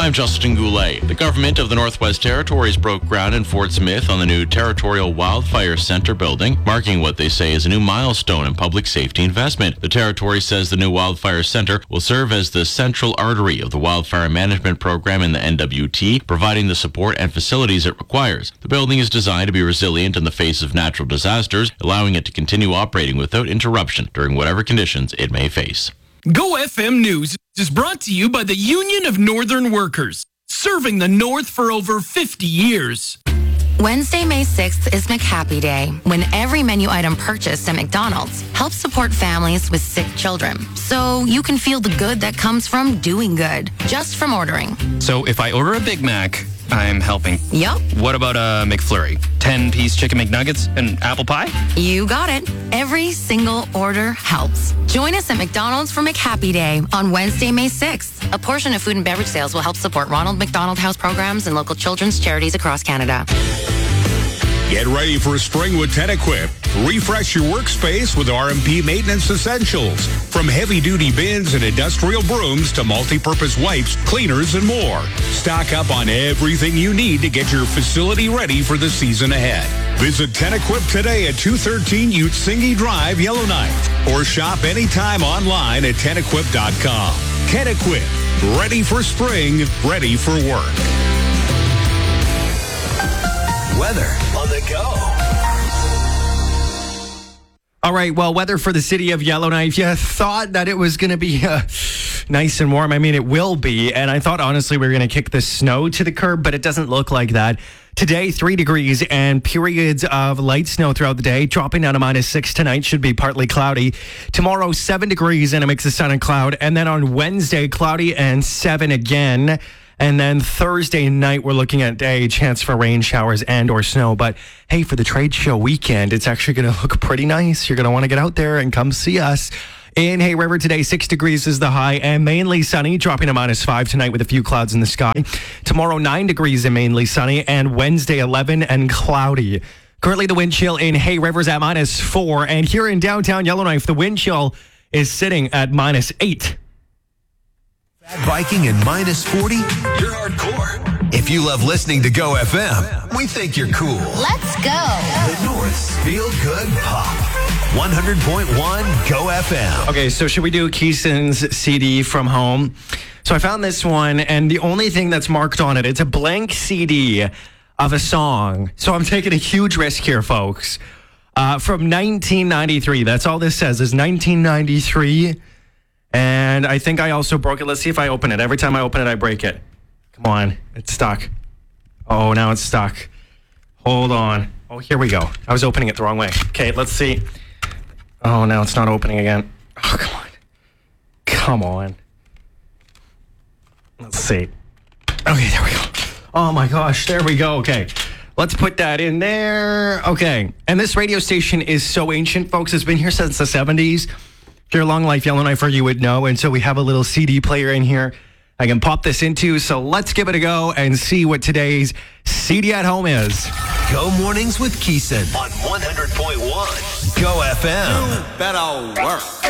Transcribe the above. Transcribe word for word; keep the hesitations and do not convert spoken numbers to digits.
I'm Justin Goulet. The government of the Northwest Territories broke ground in Fort Smith on the new Territorial Wildfire Center building, marking what they say is a new milestone in public safety investment. The Territory says the new Wildfire Center will serve as the central artery of the wildfire management program in the N W T, providing the support and facilities it requires. The building is designed to be resilient in the face of natural disasters, allowing it to continue operating without interruption during whatever conditions it may face. Go F M News is brought to you by the Union of Northern Workers, serving the North for over fifty years. Wednesday, May sixth is McHappy Day, when every menu item purchased at McDonald's helps support families with sick children. So you can feel the good that comes from doing good, just from ordering. So if I order a Big Mac, I'm helping. Yup. What about a McFlurry? ten-piece chicken McNuggets and apple pie? You got it. Every single order helps. Join us at McDonald's for McHappy Day on Wednesday, May sixth. A portion of food and beverage sales will help support Ronald McDonald House programs and local children's charities across Canada. Get ready for spring with Tenequip. Refresh your workspace with R M P Maintenance Essentials. From heavy-duty bins and industrial brooms to multi-purpose wipes, cleaners, and more. Stock up on everything you need to get your facility ready for the season ahead. Visit Tenequip today at two thirteen Utsingi Drive, Yellowknife. Or shop anytime online at Tenequip dot com. Tenequip. Ready for spring, ready for work. Weather on the go. All right, well, weather for the city of Yellowknife. You thought that it was going to be uh, nice and warm. I mean, it will be. And I thought, honestly, we were going to kick the snow to the curb, but it doesn't look like that. Today, three degrees and periods of light snow throughout the day. Dropping down to minus six tonight, should be partly cloudy. Tomorrow, seven degrees and a mix of sun and cloud. And then on Wednesday, cloudy and seven again. And then Thursday night, we're looking at a chance for rain showers and or snow. But hey, for the trade show weekend, it's actually going to look pretty nice. You're going to want to get out there and come see us. In Hay River today, six degrees is the high and mainly sunny, dropping to minus five tonight with a few clouds in the sky. Tomorrow, nine degrees and mainly sunny, and Wednesday, eleven and cloudy. Currently, the wind chill in Hay River's at minus four. And here in downtown Yellowknife, the wind chill is sitting at minus eight. Viking and minus forty, you're hardcore. If you love listening to Go F M, we think you're cool. Let's go. The North's Feel Good Pop. one hundred point one Go F M. Okay, so should we do Keeson's C D from home? So I found this one, and the only thing that's marked on it, it's a blank C D of a song. So I'm taking a huge risk here, folks. Uh, from nineteen ninety-three. That's all this says is nineteen ninety-three. And I think I also broke it. Let's see if I open it. Every time I open it, I break it. Come on. It's stuck. Oh, now it's stuck. Hold on. Oh, here we go. I was opening it the wrong way. Okay, let's see. Oh, now it's not opening again. Oh, come on. Come on. Let's see. Okay, there we go. Oh, my gosh. There we go. Okay. Let's put that in there. Okay. And this radio station is so ancient, folks. It's been here since the seventies. If you're a Long Life Yellowknifer, you would know. And so we have a little C D player in here I can pop this into. So let's give it a go and see what today's C D at home is. Go Mornings with Keeson on one hundred point one Go F M. You better work.